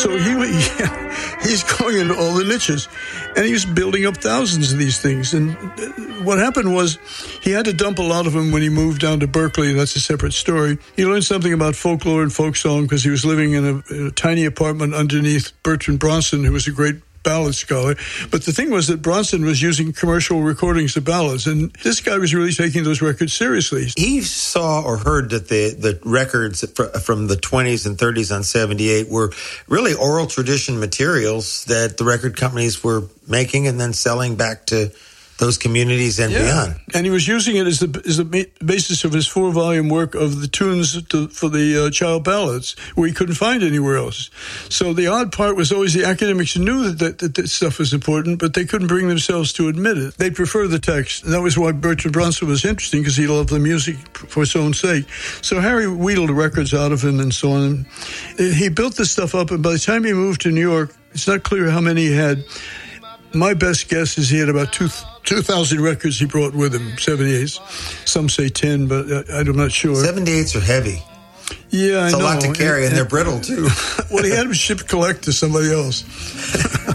So he's going into all the niches, and he was building up thousands of these things. And what happened was he had to dump a lot of them when he moved down to Berkeley. That's a separate story. He learned something about folklore and folk song because he was living in a tiny apartment underneath Bertrand Bronson, who was a great ballad scholar. But the thing was that Bronson was using commercial recordings of ballads, and this guy was really taking those records seriously. He saw or heard that the records from the 20s and 30s on 78 were really oral tradition materials that the record companies were making and then selling back to those communities and beyond. And he was using it as the basis of his 4-volume work of the tunes for the child ballads, where he couldn't find anywhere else. So the odd part was always the academics knew that this stuff was important, but they couldn't bring themselves to admit it. They prefer the text. And that was why Bertrand Bronson was interesting, because he loved the music for its own sake. So Harry wheedled records out of him and so on. He built this stuff up, and by the time he moved to New York, it's not clear how many he had. My best guess is he had about 2,000 records he brought with him, 78s. Some say 10, but I'm not sure. 78s are heavy. Yeah, I know. It's a lot to carry, and they're brittle, too. Well, he had them shipped collect to somebody else.